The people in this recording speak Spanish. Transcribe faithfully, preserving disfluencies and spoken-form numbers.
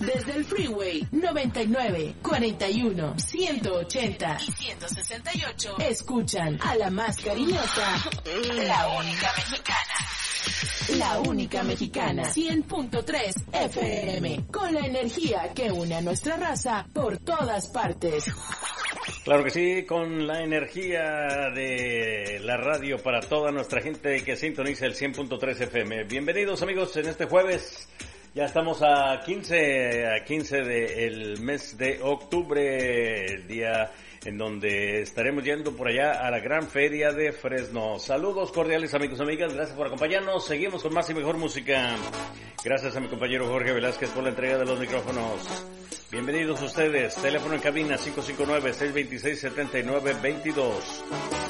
Desde el Freeway noventa y nueve, cuarenta y uno, ciento ochenta y ciento sesenta y ocho, escuchan a la más cariñosa, la única mexicana. La única mexicana, cien punto tres F M, con la energía que une a nuestra raza por todas partes. Claro que sí, con la energía de la radio para toda nuestra gente que sintoniza el cien punto tres F M. Bienvenidos amigos en este jueves. Ya estamos a quince, a quince del mes de octubre, el día en donde estaremos yendo por allá a la gran feria de Fresno. Saludos cordiales amigos y amigas, gracias por acompañarnos. Seguimos con más y mejor música. Gracias a mi compañero Jorge Velázquez por la entrega de los micrófonos. Bienvenidos ustedes. Teléfono en cabina cinco cinco nueve, seis dos seis, siete nueve dos dos.